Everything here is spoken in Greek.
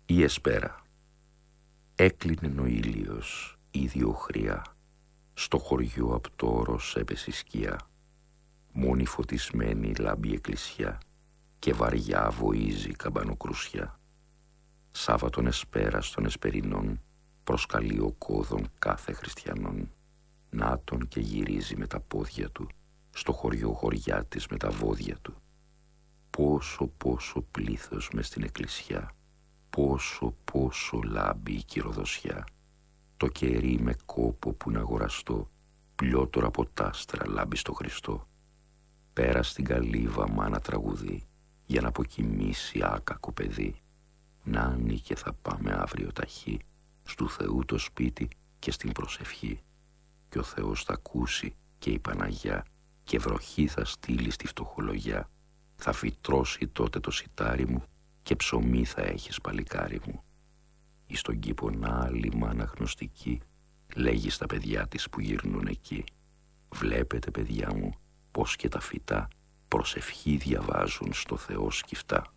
Η εσπέρα. Έκλεινε ο ήλιος, ίδιο χρειά. Στο χωριό απ' το όρος έπεσε σκιά. Μόνη φωτισμένη λάμπει εκκλησιά και βαριά βοίζει καμπανοκρουσιά. Σάββατον εσπέρα των εσπερινών προσκαλεί ο κόδων κάθε χριστιανών. Νάτον και γυρίζει με τα πόδια του στο χωριό χωριά της με τα βόδια του. Πόσο πλήθος μες στην εκκλησιά, πόσο λάμπει η κυροδοσιά. Το κερί με κόπο που να αγοραστώ, πλιότερο από τ' άστρα λάμπει στο Χριστό. Πέρα στην καλύβα μάνα τραγουδεί, για να αποκοιμήσει άκακο παιδί. Νάνι και θα πάμε αύριο ταχύ, στου Θεού το σπίτι και στην προσευχή. Και ο Θεός θα ακούσει και η Παναγιά, και βροχή θα στείλει στη φτωχολογιά. Θα φυτρώσει τότε το σιτάρι μου και ψωμί θα έχεις παλικάρι μου. Εις τον κήπο να άλλη μάνα γνωστική λέγει στα παιδιά της που γυρνούν εκεί. Βλέπετε παιδιά μου πως και τα φυτά προσευχή διαβάζουν στο Θεό σκυφτά.